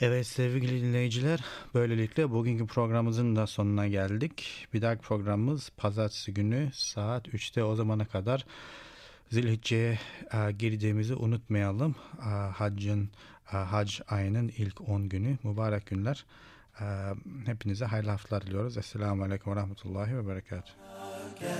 Evet sevgili dinleyiciler, böylelikle bugünkü programımızın da sonuna geldik. Bir dahaki programımız pazartesi günü saat 3'te. O zamana kadar Zilhicce'ye girdiğimizi unutmayalım. Hac ayının ilk 10 günü mübarek günler. Hepinize hayırlı haftalar diliyoruz. Esselamu Aleyküm ve Rahmetullahi ve Berekatuhu.